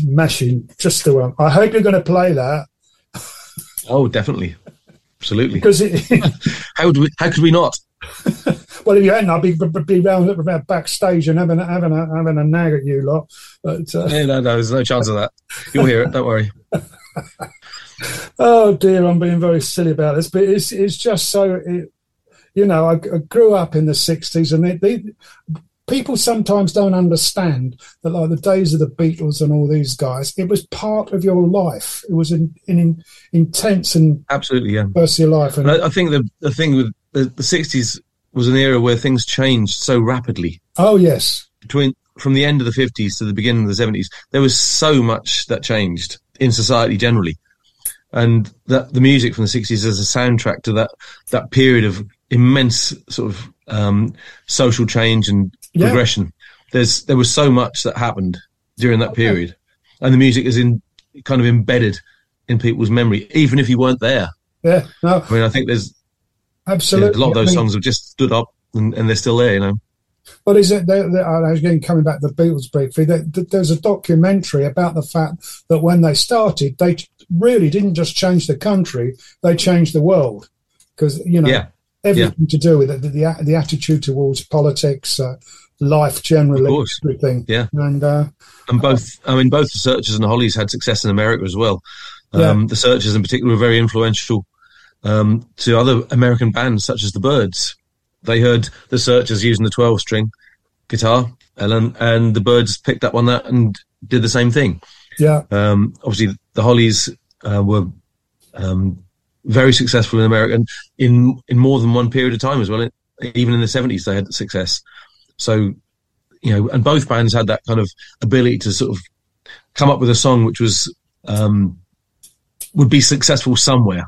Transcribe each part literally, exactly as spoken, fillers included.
smashing. Just the one. I hope you're going to play that. Oh, definitely. Absolutely. Because it, how, would we, how could we not? Well, if you hadn't, I'd be, be round about backstage and having, having, a, having a nag at you lot. But, uh... yeah, no, no, there's no chance of that. You'll hear it, don't worry. Oh, dear, I'm being very silly about this, but it's it's just so... It, you know, I, I grew up in the sixties, and they, they, people sometimes don't understand that, like the days of the Beatles and all these guys, it was part of your life. It was an, an in, intense and absolutely, yeah, first of your life. And I, I think the the thing with the, the sixties was an era where things changed so rapidly. Oh yes, between from the end of the fifties to the beginning of the seventies, there was so much that changed in society generally, and that the music from the sixties as a soundtrack to that that period of immense sort of um, social change and yeah. progression. There's there was so much that happened during that okay. period, and the music is in kind of embedded in people's memory, even if you weren't there. Yeah, no. I mean, I think there's absolutely you know, a lot of those I mean, songs have just stood up and, and they're still there. You know. Well, is it? They're, they're, again, coming back to the Beatles briefly, there, there's a documentary about the fact that when they started, they really didn't just change the country; they changed the world, because you know. Yeah. Everything yeah. to do with it, the, the the attitude towards politics, uh, life generally, everything. Yeah, and uh, and both. I mean, both the Searchers and the Hollies had success in America as well. Um, yeah. The Searchers, in particular, were very influential um, to other American bands such as the Byrds. They heard the Searchers using the twelve-string guitar, and and the Byrds picked up on that and did the same thing. Yeah. Um, obviously, the Hollies uh, were. Um, very successful in America, and in in more than one period of time as well. Even in the seventies, they had success. So, you know, and both bands had that kind of ability to sort of come up with a song which was um, would be successful somewhere.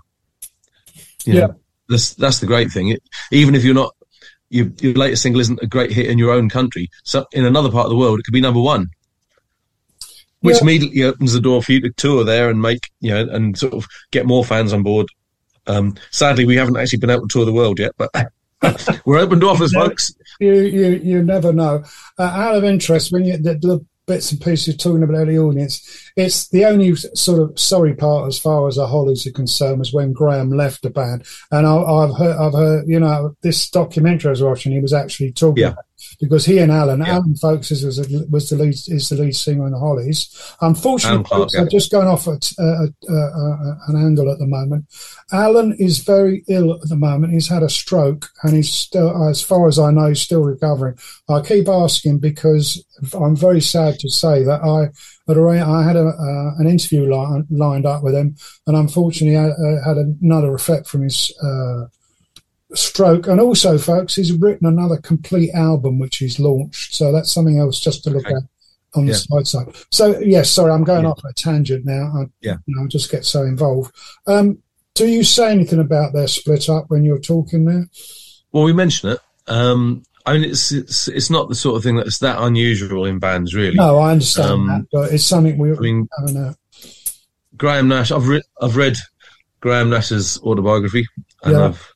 You yeah, know, that's that's the great thing. It, even if you're not, your, your latest single isn't a great hit in your own country, so in another part of the world, it could be number one. Which yeah. immediately opens the door for you to tour there and make, you know, and sort of get more fans on board. Um, sadly, we haven't actually been able to tour the world yet, but we're open to offers, folks. You, you, you never know. Uh, out of interest, when you the, the bits and pieces you're talking about the audience, it's the only sort of sorry part as far as the Hollies are concerned was when Graham left the band. And I, I've heard, I've heard, you know, this documentary I was watching, he was actually talking yeah. about. Because he and Alan, yeah. Alan Folks is, was, was the lead is the lead singer in the Hollies. Unfortunately, Clark, folks, yeah. I'm just going off at uh, uh, uh, an angle at the moment. Alan is very ill at the moment. He's had a stroke, and he's still, as far as I know, he's still recovering. I keep asking because I'm very sad to say that I had arranged, I had a, uh, an interview li- lined up with him, and unfortunately, I uh, had another effect from his. Uh, stroke, and also folks, he's written another complete album which he's launched, so that's something else just to look okay. at on the yeah. side side. So yes, sorry, I'm going yeah. off a tangent now. I, yeah, you know, I just get so involved. Um, do you say anything about their split up when you're talking there? Well, we mention it. Um, I mean, it's, it's it's not the sort of thing that's that unusual in bands, really. No, I understand um, that, but it's something we. I mean, I don't know. Graham Nash. I've read I've read Graham Nash's autobiography, and yeah. I've.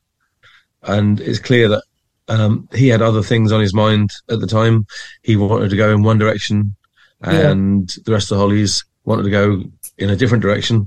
And it's clear that um, he had other things on his mind at the time. He wanted to go in one direction, and yeah. the rest of the Hollies wanted to go in a different direction.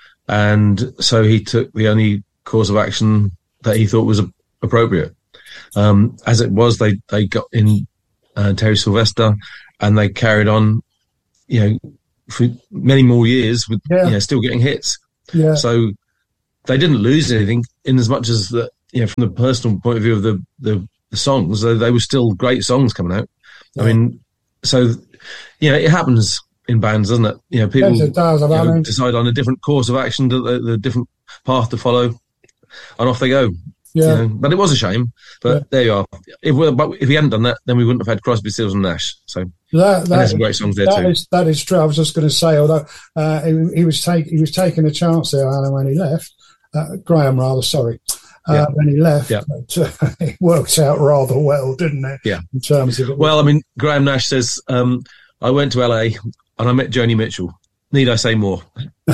And so he took the only course of action that he thought was a- appropriate. Um, as it was, they, they got in uh, Terry Sylvester, and they carried on, you know, for many more years with, yeah. you know, still getting hits. Yeah. So they didn't lose anything in as much as that. You know, from the personal point of view of the, the, the songs, they, they were still great songs coming out. Yeah. I mean, so, you know, it happens in bands, doesn't it? You know, people yes, it does. you know, I mean, decide on a different course of action, the, the different path to follow, and off they go. Yeah. You know? But it was a shame, but yeah. there you are. If we, but if he hadn't done that, then we wouldn't have had Crosby, Stills and Nash. So that, that there's some great songs there that too. Is, that is true. I was just going to say, although uh, he, he was take, he was taking a chance there, Alan, when he left. Uh, Graham, rather, sorry. Uh, yeah. When he left, yeah. but, uh, it worked out rather well, didn't it? Yeah. In terms of it. Well, I mean, Graham Nash says, um, I went to L A and I met Joni Mitchell. Need I say more?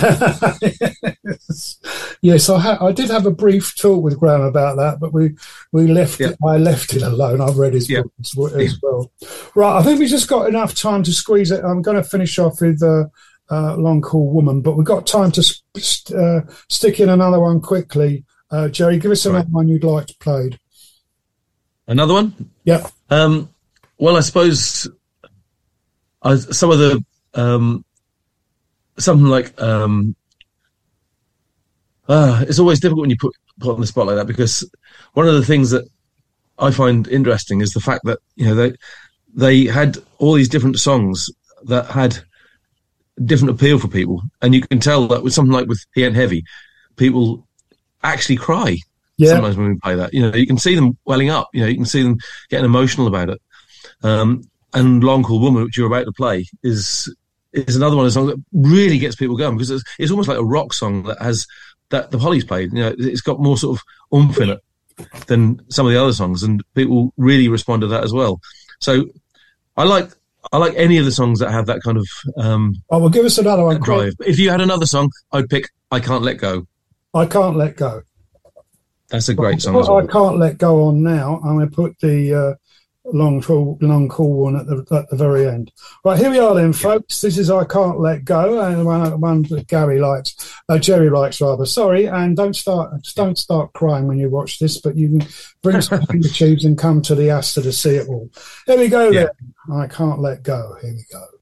yes, yes I, ha- I did have a brief talk with Graham about that, but we, we left yeah. it, I left it alone. I've read his yeah. book as, as well. Right, I think we've just got enough time to squeeze it. I'm going to finish off with uh, uh, Long Cool Woman, but we've got time to st- uh, stick in another one quickly. Uh, Jerry, give us another right. one you'd like to play. Another one? Yeah. Um, well, I suppose I, some of the um, something like um, uh, it's always difficult when you put put on the spot like that, because one of the things that I find interesting is the fact that, you know, they they had all these different songs that had different appeal for people, and you can tell that with something like with He Ain't Heavy, people actually cry. Yeah. Sometimes when we play that, you know, you can see them welling up. You know, you can see them getting emotional about it. Um, and Long Cool Woman, which you're about to play, is is another one of the songs that really gets people going, because it's, it's almost like a rock song that has that the Hollies played. You know, it's got more sort of oomph in it than some of the other songs, and people really respond to that as well. So I like I like any of the songs that have that kind of um oh well give us another one drive. If you had another song, I'd pick I Can't Let Go. I Can't Let Go. That's a great song What as well. I Can't Let Go on now, I'm going to put the uh, long cool long cool one at the at the very end. Right, here we are then, folks. This is I Can't Let Go, and one, one that Gary likes, uh, Jerry likes rather. Sorry, and don't start don't start crying when you watch this, but you can bring some the tubes and come to the Astor to see it all. Here we go. Yeah. Then I Can't Let Go. Here we go.